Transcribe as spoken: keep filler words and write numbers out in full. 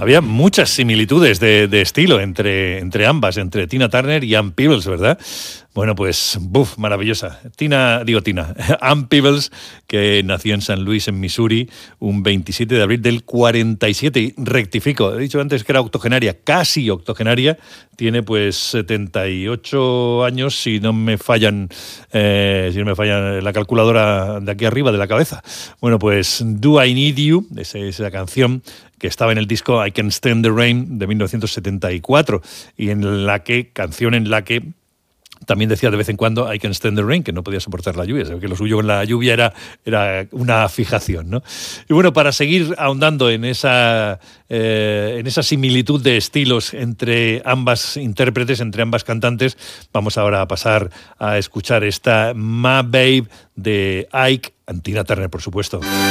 había muchas similitudes de, de estilo entre, entre ambas, entre Tina Turner y Ann Peebles, ¿verdad? Bueno, pues, buf, maravillosa. Tina, digo Tina, Ann Peebles, que nació en San Luis, en Missouri, un veintisiete de abril del cuarenta y siete. Y rectifico, he dicho antes que era octogenaria, casi octogenaria. Tiene pues setenta y ocho años, si no me fallan, eh, si no me fallan la calculadora de aquí arriba de la cabeza. Bueno, pues Do I Need You, esa, esa canción que estaba en el disco I Can Stand the Rain de mil novecientos setenta y cuatro, y en la que, canción en la que también decía de vez en cuando I can stand the rain, que no podía soportar la lluvia, que lo suyo con la lluvia era, era una fijación, ¿no? Y bueno, para seguir ahondando en esa, eh, en esa similitud de estilos entre ambas intérpretes, entre ambas cantantes, vamos ahora a pasar a escuchar esta My Babe de Ike, Tina Turner, por supuesto.